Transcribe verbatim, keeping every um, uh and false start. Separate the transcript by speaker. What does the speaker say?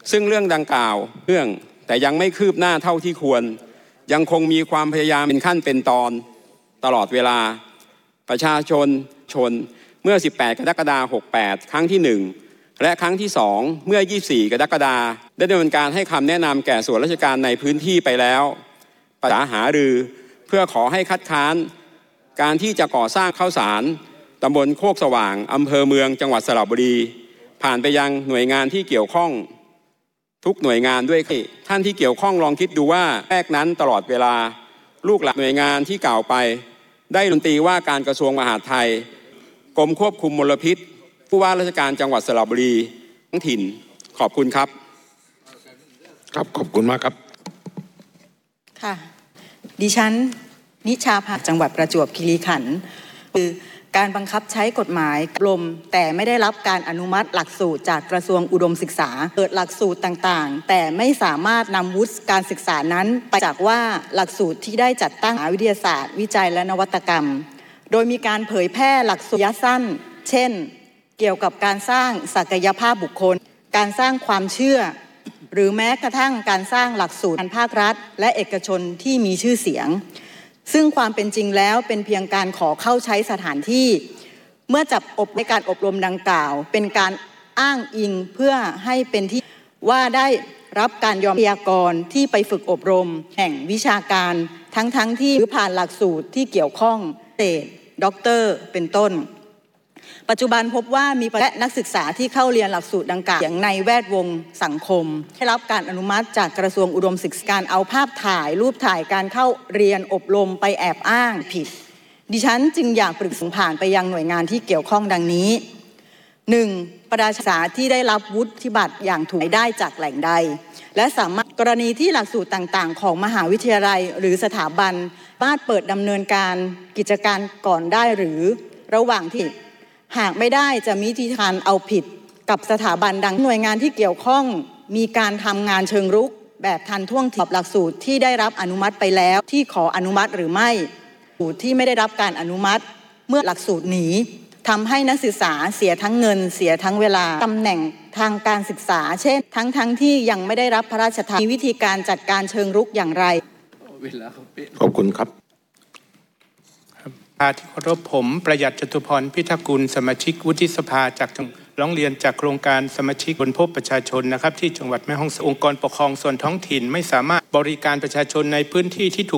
Speaker 1: ซึ่งเรื่องดังกล่าวเรื่องแต่ยังไม่คืบหน้าเท่าที่ควรยังคงมีความพยายามเป็นขั้นเป็นตอนตลอดเวลาประชาชนชนเมื่อสิบแปดกรกฎาคมหกแปดครั้งที่หนึ่งและครั้งที่สองเมื่อยี่สิบสี่กรกฎาคมได้ดำเนินการให้คำแนะนำแก่ส่วนราชการในพื้นที่ไปแล้วปรึกษาหารือเพื่อขอให้คัดค้านการที่จะก่อสร้างข้าวสารตำบลโคกสว่างอำเภอเมืองจังหวัดสระบุรีผ่านไปยังหน่วยงานที่เกี่ยวข้องทุกหน่วยงานด้วยท่านที่เกี่ยวข้องลองคิดดูว่าแรกนั้นตลอดเวลาลูกหลานหน่วยงานที่กล่าวไปได้รัฐมนตรีว่าการกระทรวงมหาดไทยกรมควบคุมมลพิษผู้ว่าราชการจังหวัดสระบุรีท้องถิ่นขอบคุณครับ
Speaker 2: ครับขอบคุณมากครับ
Speaker 3: ค่ะดิฉันนิชาภาจังหวัดประจวบคีรีขันธ์คือการบังคับใช้กฎหมายกรมแต่ไม่ได้รับการอนุมัติหลักสูตรจากกระทรวงอุดมศึกษาเกิดหลักสูตรต่างๆแต่ไม่สามารถนำวุฒิการศึกษานั้นไปจากว่าหลักสูตรที่ได้จัดตั้งวิทยาศาสตร์วิจัยและนวัตกรรมโดยมีการเผยแพร่หลักสูตรระยะสั้นเช่นเกี่ยวกับการสร้างศักยภาพบุคคลการสร้างความเชื่อหรือแม้กระทั่งการสร้างหลักสูตรภาครัฐและเอกชนที่มีชื่อเสียงซึ่งความเป็นจริงแล้วเป็นเพียงการขอเข้าใช้สถานที่เมื่อจับอบในการอบรมดังกล่าวเป็นการอ้างอิงเพื่อให้เป็นที่ว่าได้รับการยอมพยากรณ์ที่ไปฝึกอบรมแห่งวิชาการทั้งๆ ท, ที่หรือผ่านหลักสูตรที่เกี่ยวข้องเศษด็อกเตอร์เป็นต้นปัจจุบันพบว่ามีและนักศึกษาที่เข้าเรียนหลักสูตรดังกล่าวในแวดวงสังคมได้รับการอนุมัติจากกระทรวงอุดมศึกษาการเอาภาพถ่ายรูปถ่ายการเข้าเรียนอบรมไปแอบอ้างผิดดิฉันจึงอยากปรึกษาผ่านไปยังหน่วยงานที่เกี่ยวข้องดังนี้ หนึ่ง. ประชาชนที่ได้รับวุฒิบัตรอย่างถูกได้จากแหล่งใดและสามารถกรณีที่หลักสูตรต่างๆของมหาวิทยาลัยหรือสถาบันสามารถเปิดดำเนินการกิจการก่อนได้หรือระหว่างที่หากไม่ได้จะมีวิธีการเอาผิดกับสถาบันดังหน่วยงานที่เกี่ยวข้องมีการทำงานเชิงรุกแบบทันท่วงทีหลักสูตรที่ได้รับอนุมัติไปแล้วที่ขออนุมัติหรือไม่สูตรที่ไม่ได้รับการอนุมัติเมื่อหลักสูตรหนีทำให้นักศึกษาเสียทั้งเงินเสียทั้งเวลาตำแหน่งทางการศึกษาเช่นทั้งทั้งที่ยังไม่ได้รับพระราชทานมีวิธีการจัดการเชิงรุกอย่างไร
Speaker 2: ขอบคุณครับ
Speaker 4: ที่เคารพผมประหยัดจตุพรพิทักษ์กุลสมาชิกวุฒิสภาจากร้องเรียนจากโครงการสมาชิกผลพบประชาชนนะครับที่จังหวัดแม่ฮ่องสอนองค์กรปกครองส่วนท้องถิ่นไม่สามารถบริการประชาชนในพื้นที่ที่ถูก